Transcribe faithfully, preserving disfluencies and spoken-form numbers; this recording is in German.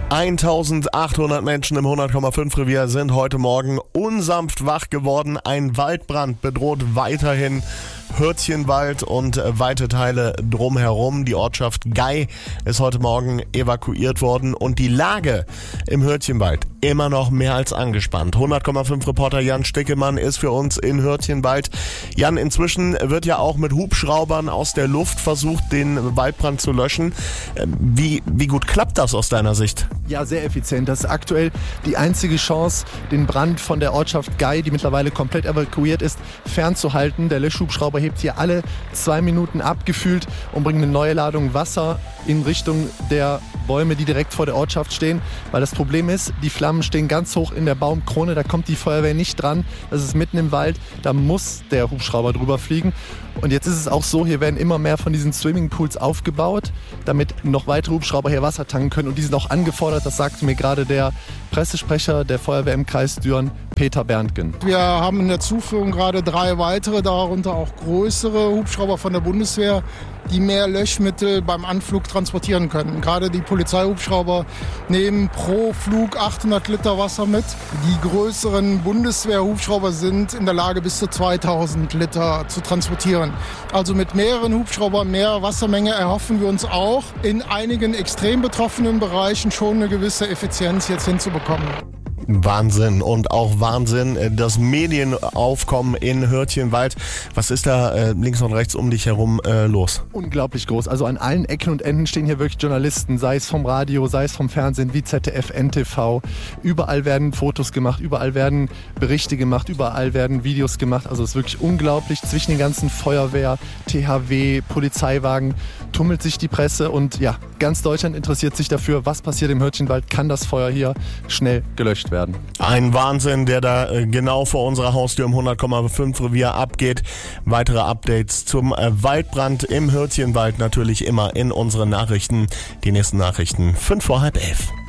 eintausendachthundert Menschen im hundert Komma fünf Revier sind heute Morgen unsanft wach geworden. Ein Waldbrand bedroht weiterhin Hürtchenwald und weite Teile drumherum. Die Ortschaft Gei ist heute Morgen evakuiert worden und die Lage im Hürtchenwald immer noch mehr als angespannt. hundert Komma fünf Reporter Jan Stickemann ist für uns in Hürtchenwald. Jan, inzwischen wird ja auch mit Hubschraubern aus der Luft versucht, den Waldbrand zu löschen. Wie, wie gut klappt das aus deiner Sicht? Ja, sehr effizient. Das ist aktuell die einzige Chance, den Brand von der Ortschaft Gei, die mittlerweile komplett evakuiert ist, fernzuhalten. Der Löschhubschrauber hebt hier alle zwei Minuten abgefüllt und bringt eine neue Ladung Wasser in Richtung der Bäume, die direkt vor der Ortschaft stehen. Weil das Problem ist, die Flammen stehen ganz hoch in der Baumkrone, da kommt die Feuerwehr nicht dran. Das ist mitten im Wald, da muss der Hubschrauber drüber fliegen. Und jetzt ist es auch so, hier werden immer mehr von diesen Swimmingpools aufgebaut, damit noch weitere Hubschrauber hier Wasser tanken können. Und die sind auch angefordert, das sagte mir gerade der Pressesprecher der Feuerwehr im Kreis Düren, Peter Berntgen. Wir haben in der Zuführung gerade drei weitere, darunter auch größere Hubschrauber von der Bundeswehr, die mehr Löschmittel beim Anflug transportieren können. Gerade die Polizeihubschrauber nehmen pro Flug achthundert Liter Wasser mit. Die größeren Bundeswehrhubschrauber sind in der Lage, bis zu zweitausend Liter zu transportieren. Also mit mehreren Hubschraubern, mehr Wassermenge erhoffen wir uns auch, in einigen extrem betroffenen Bereichen schon eine gewisse Effizienz jetzt hinzubekommen. Wahnsinn und auch Wahnsinn, das Medienaufkommen in Hürtchenwald. Was ist da äh, links und rechts um dich herum äh, los? Unglaublich groß. Also an allen Ecken und Enden stehen hier wirklich Journalisten, sei es vom Radio, sei es vom Fernsehen, wie Z D F, N T V. Überall werden Fotos gemacht, überall werden Berichte gemacht, überall werden Videos gemacht. Also es ist wirklich unglaublich. Zwischen den ganzen Feuerwehr, T H W, Polizeiwagen tummelt sich die Presse und ja, ganz Deutschland interessiert sich dafür, was passiert im Hürtchenwald. Kann das Feuer hier schnell gelöscht werden? Ein Wahnsinn, der da genau vor unserer Haustür im hundert Komma fünf Revier abgeht. Weitere Updates zum Waldbrand im Hürtchenwald natürlich immer in unseren Nachrichten. Die nächsten Nachrichten fünf vor halb elf.